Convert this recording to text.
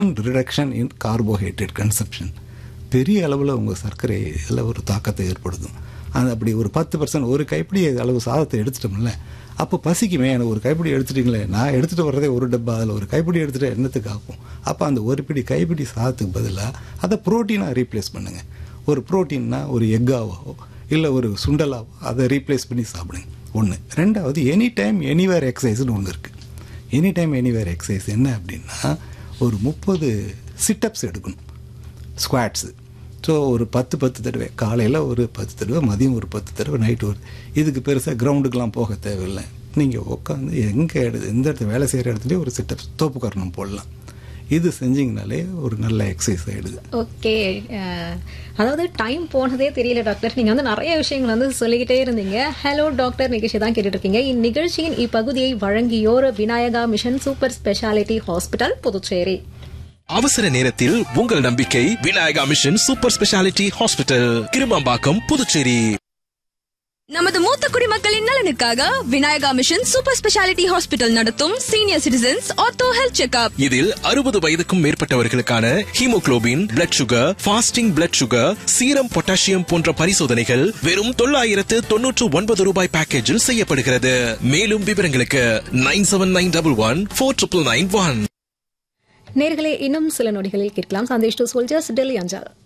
Reduction இன் carbohydrate consumption பெரிய அளவில் உங்கள் சர்க்கரையில் ஒரு தாக்கத்தை ஏற்படுத்தும். அது அப்படி ஒரு 10% ஒரு கைப்பிடி அளவு சாதத்தை எடுத்துட்டோம்ல, அப்போ பசிக்குமே, எனக்கு ஒரு கைப்பிடி எடுத்துட்டீங்களே, நான் எடுத்துகிட்டு வர்றதே ஒரு டப்பா, அதில் ஒரு கைப்பிடி எடுத்துகிட்டு என்னத்துக்கு ஆகும்? அப்போ அந்த ஒரு கைப்பிடி சாதத்துக்கு பதிலாக அதை ப்ரோட்டீனாக ரீப்ளேஸ் பண்ணுங்கள். ஒரு ப்ரோட்டீன்னா ஒரு எக்காவோ இல்லை ஒரு சுண்டலாவோ அதை ரீப்ளேஸ் பண்ணி சாப்பிடுங்க. ஒன்று. ரெண்டாவது, எனி டைம் எனிவேர் எக்ஸசைஸ்னு ஒன்று இருக்குது. எனி டைம் எனிவேர் எக்ஸசைஸ் என்ன அப்படின்னா, ஒரு 30 சிட்டப்ஸ் எடுக்கணும், ஸ்குவாட்ஸு. ஸோ ஒரு 10 தடவை, காலையில் ஒரு 10 தடவை, மதியம் ஒரு 10 தடவை, நைட்டு ஒரு. இதுக்கு பெருசாக கிரவுண்டுக்கெலாம் போக தேவையில்லை. நீங்கள் உட்காந்து எந்த இடத்துல வேலை செய்கிற இடத்துலையே ஒரு சிட்டப்ஸ் தோப்புக்கரணம் போடலாம். இது செஞ்சிங்கனாலே ஒரு நல்ல எக்ஸசைஸ் ஆகிடுது. ஓகே, அதாவது டைம் போனதே தெரியல டாக்டர். நீங்கள் வந்து நிறைய விஷயங்கள் வந்து சொல்லிக்கிட்டே இருந்தீங்க. ஹலோ டாக்டர் நிகழ்ச்சி தான் கேட்டுட்டு இருக்கீங்க. இந்நிகழ்ச்சியின் இப்பகுதியை வழங்கியோர் Vinayaka mission super speciality hospital, Puducherry. அவசர நேரத்தில் உங்கள் நம்பிக்கை Vinayaka mission super speciality hospital, Kirumampakkam, Puducherry. நமது மூத்த குடிமக்களின் நலனுக்காக Vinayaka mission super speciality hospital நடத்தும் senior citizens ortho health checkup. இதில் 60 வயதுக்கும் மேற்பட்டவர்களுக்கான haemoglobin, blood sugar, fasting blood sugar, serum potassium போன்ற பரிசோதனைகள் வெறும் 999 ரூபாய் பேக்கேஜில் செய்யப்படுகிறது. மேலும் விவரங்களுக்கு 9791149991. நேயர்களே, இன்னும் சில நொடிகளில் கேட்கலாம் சந்தேஷ் டு சோல்ஜர்ஸ் டெல்லி அஞ்சல்.